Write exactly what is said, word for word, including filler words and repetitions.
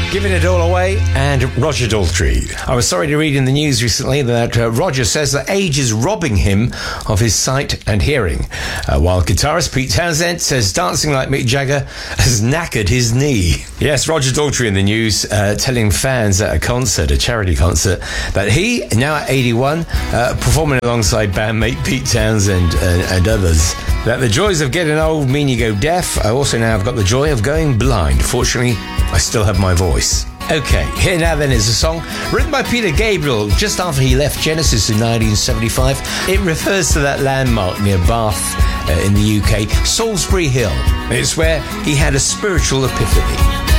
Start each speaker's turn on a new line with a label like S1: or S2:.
S1: Giving it all away, and Roger Daltrey. I was sorry to read in the news recently that uh, Roger says that age is robbing him of his sight and hearing, uh, while guitarist Pete Townsend says dancing like Mick Jagger has knackered his knee. Yes, Roger Daltrey in the news uh, telling fans at a concert, a charity concert, that he, now at eighty-one, uh, performing alongside bandmate Pete Townsend and, and others, that the joys of getting old mean you go deaf. I also now have got the joy of going blind. Fortunately, I still have my voice. Okay, here now then is a song written by Peter Gabriel just after he left Genesis in nineteen seventy-five. It refers to that landmark near Bath uh, in the U K, Salisbury Hill. It's where he had a spiritual epiphany.